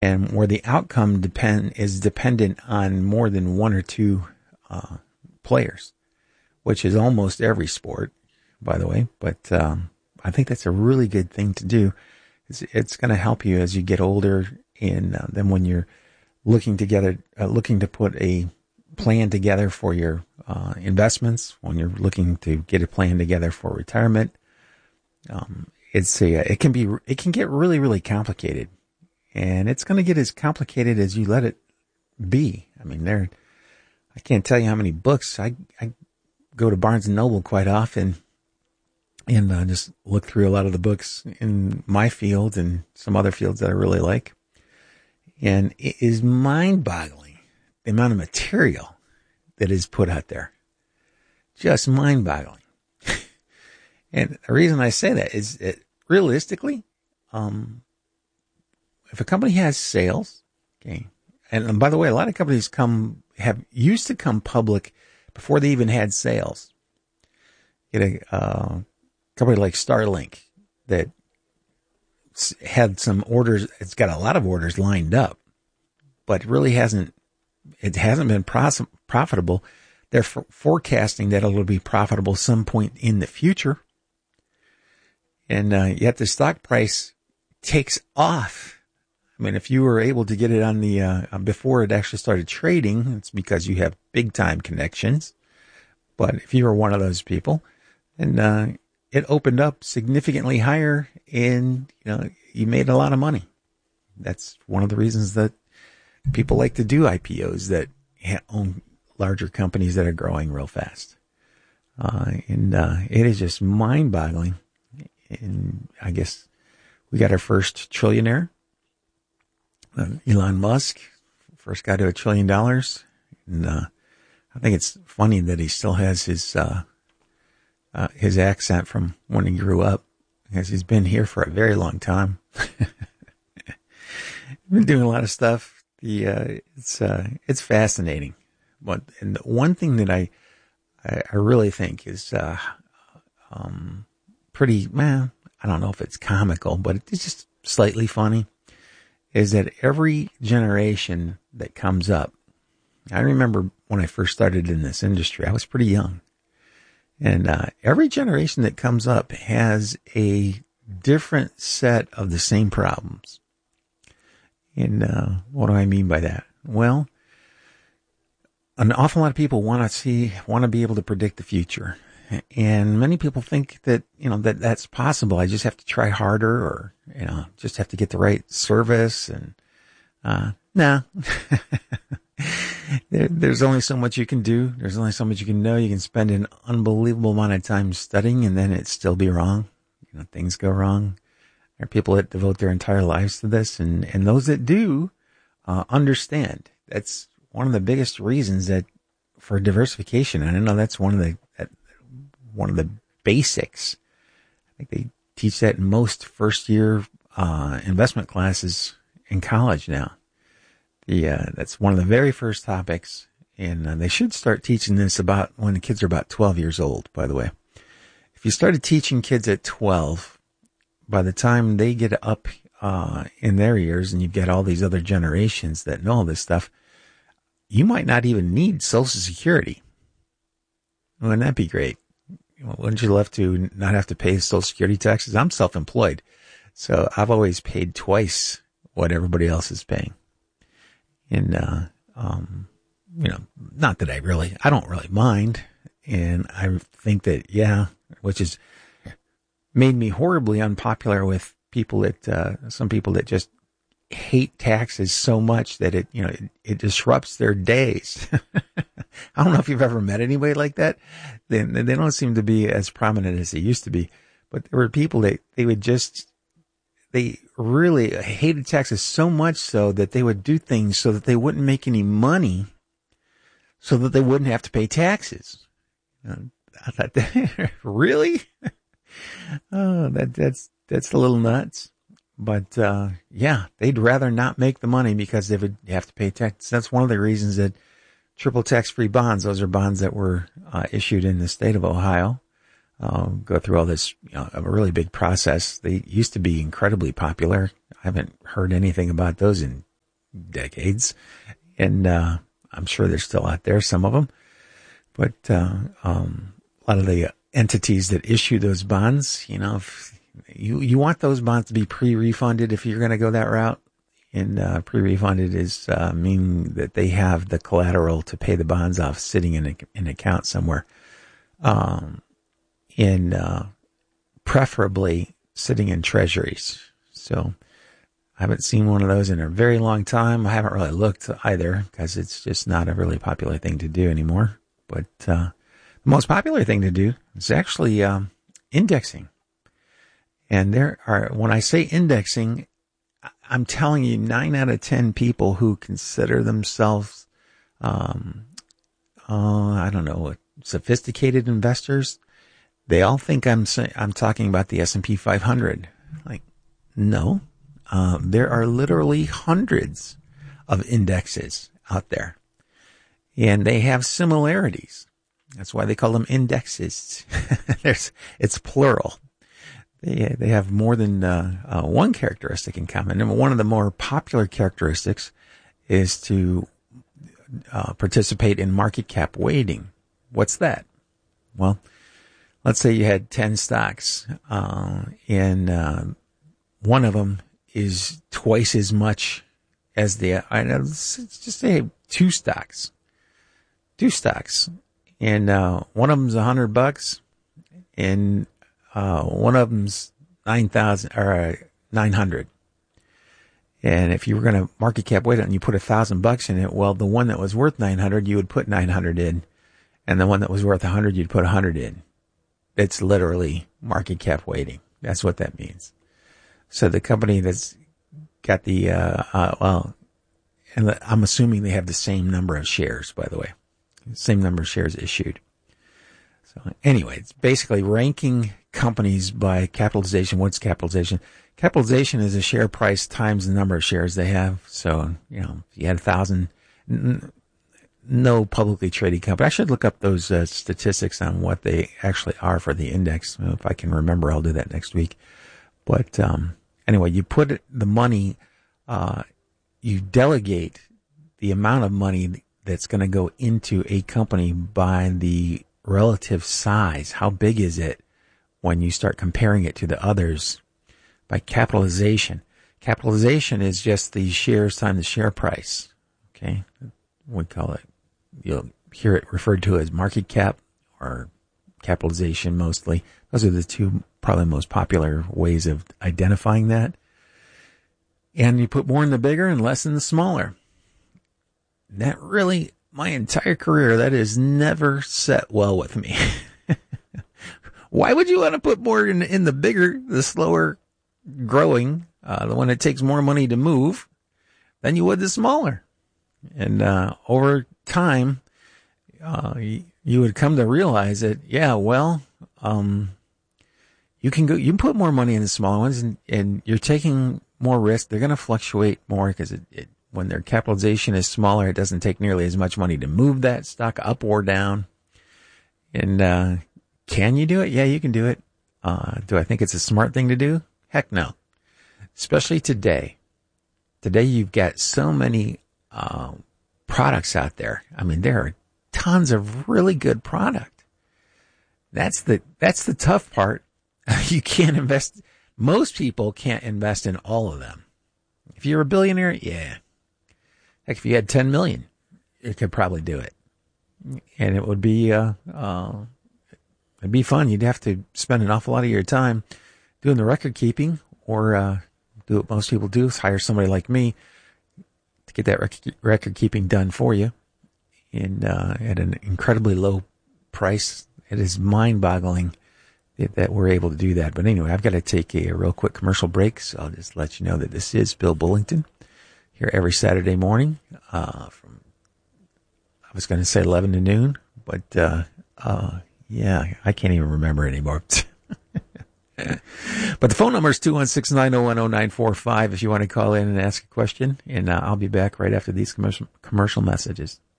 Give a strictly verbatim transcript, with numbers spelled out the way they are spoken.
and where the outcome depend is dependent on more than one or two uh, players, which is almost every sport, by the way. But um, I think that's a really good thing to do. It's, it's going to help you as you get older, and uh, then when you're looking together, uh, looking to put a plan together for your uh, investments, when you're looking to get a plan together for retirement. Um, it's a, it can be, it can get really, really complicated, and it's going to get as complicated as you let it be. I mean, there, I can't tell you how many books I, I go to Barnes and Noble quite often and uh, just look through a lot of the books in my field and some other fields that I really like. And it is mind boggling the amount of material that is put out there. Just mind boggling. And the reason I say that is that realistically, um, if a company has sales, okay, and, and by the way, a lot of companies come, have used to come public before they even had sales. Get a uh, company like Starlink that had some orders. It's got a lot of orders lined up, but really hasn't, it hasn't been pros- profitable. They're f- forecasting that it'll be profitable some point in the future. And uh, yet the stock price takes off. I mean, if you were able to get it on the, uh, before it actually started trading, it's because you have big time connections. But if you were one of those people, and uh, it opened up significantly higher, and you know, you made a lot of money. That's one of the reasons that people like to do I P Os that own larger companies that are growing real fast. Uh, and uh, it is just mind boggling. And I guess we got our first trillionaire, uh, Elon Musk, first guy to a trillion dollars. And uh, I think it's funny that he still has his uh, uh, his accent from when he grew up, because he's been here for a very long time. Been doing a lot of stuff. The uh, it's uh, it's fascinating. But and the one thing that I I, I really think is uh, um. pretty, man, I don't know if it's comical, but it's just slightly funny, is that every generation that comes up, I remember when I first started in this industry, I was pretty young. And uh, every generation that comes up has a different set of the same problems. And uh, what do I mean by that? Well, an awful lot of people want to see, want to be able to predict the future. And many people think that, you know, that that's possible. I just have to try harder, or, you know, just have to get the right service. And, uh, no, there, there's only so much you can do. There's only so much you can know. You can spend an unbelievable amount of time studying, and then it still be wrong. You know, things go wrong. There are people that devote their entire lives to this, and, and those that do, uh, understand. That's one of the biggest reasons that for diversification. And I know that's one of the, that, one of the basics. I think they teach that in most first year uh, investment classes in college now. The uh, that's one of the very first topics, and uh, they should start teaching this about when the kids are about twelve years old, by the way. If you started teaching kids at twelve, by the time they get up uh, in their years, and you've got all these other generations that know all this stuff, you might not even need Social Security. Wouldn't that be great? Wouldn't you love to not have to pay Social Security taxes? I'm self-employed, so I've always paid twice what everybody else is paying. And, uh, um, you know, not that I really, I don't really mind. And I think that, yeah, which has made me horribly unpopular with people that, uh, some people that just hate taxes so much that it, you know, it, it disrupts their days. I don't know if you've ever met anybody like that. They, they don't seem to be as prominent as they used to be, but there were people that they would just, they really hated taxes so much so that they would do things so that they wouldn't make any money, so that they wouldn't have to pay taxes. Uh, I thought, that, really? Oh, that, that's, that's a little nuts. But, uh, yeah, they'd rather not make the money because they would have to pay tax. That's one of the reasons that triple tax-free bonds, those are bonds that were uh, issued in the state of Ohio, uh, go through all this, you know, a really big process. They used to be incredibly popular. I haven't heard anything about those in decades. And uh, I'm sure they're still out there, some of them. But uh, um, a lot of the entities that issue those bonds, you know, if you, you want those bonds to be pre-refunded if you're going to go that route. And uh, pre-refunded is uh, mean that they have the collateral to pay the bonds off sitting in a, an account somewhere. Um, in uh, preferably sitting in treasuries. So I haven't seen one of those in a very long time. I haven't really looked either because it's just not a really popular thing to do anymore. But uh, the most popular thing to do is actually um, indexing. And there are, when I say indexing, I'm telling you, nine out of ten people who consider themselves, um, uh, I don't know, sophisticated investors, they all think I'm say, I'm talking about the S and P five hundred. Like, no. Uh, there are literally hundreds of indexes out there, and they have similarities. That's why they call them indexes. There's, it's plural. They they have more than uh, uh, one characteristic in common. And one of the more popular characteristics is to uh, participate in market cap weighting. What's that? Well, let's say you had ten stocks, uh, and uh, one of them is twice as much as the, I know, let's just say two stocks, two stocks, and uh, one of them's a hundred bucks, and uh, one of them's nine thousand or uh, nine hundred. And if you were going to market cap weight it and you put a thousand bucks in it, well, the one that was worth nine hundred, you would put nine hundred in, and the one that was worth a hundred, you'd put a hundred in. It's literally market cap weighting. That's what that means. So the company that's got the, uh, uh, well, and I'm assuming they have the same number of shares, by the way, same number of shares issued. So anyway, it's basically ranking companies by capitalization. What's capitalization? Capitalization is a share price times the number of shares they have. So, you know, if you had a thousand, n- no publicly traded company. I should look up those uh, statistics on what they actually are for the index. If I can remember, I'll do that next week. But um, anyway, you put it, the money, uh, you delegate the amount of money that's going to go into a company by the relative size. How big is it when you start comparing it to the others by capitalization? Capitalization is just the shares times the share price. Okay. We call it, you'll hear it referred to as market cap or capitalization mostly. Those are the two probably most popular ways of identifying that. And you put more in the bigger and less in the smaller. That really, my entire career, that has never set well with me. Why would you want to put more in, in the bigger, the slower growing, uh, the one that takes more money to move than you would the smaller? And uh, over time, uh, you, you would come to realize that, yeah, well, um, you can go, you can put more money in the smaller ones, and, and you're taking more risk. They're going to fluctuate more because it, it, when their capitalization is smaller, it doesn't take nearly as much money to move that stock up or down. And uh, can you do it? Yeah, you can do it. Uh, do I think it's a smart thing to do? Heck no. Especially today. Today you've got so many uh, products out there. I mean, there are tons of really good product. That's the that's the tough part. You can't invest. Most people can't invest in all of them. If you're a billionaire, yeah. Heck, if you had ten million, you could probably do it, and it would be uh, uh, it'd be fun. You'd have to spend an awful lot of your time doing the record keeping, or uh, do what most people do: is hire somebody like me to get that rec- record keeping done for you, and uh, at an incredibly low price. It is mind-boggling that, that we're able to do that. But anyway, I've got to take a, a real quick commercial break, so I'll just let you know that this is Bill Bullington here every Saturday morning uh, from, I was going to say eleven to noon, but uh, uh, yeah, I can't even remember anymore. But the phone number is two one six, nine oh one, oh nine four five if you want to call in and ask a question, and uh, I'll be back right after these commercial, commercial messages.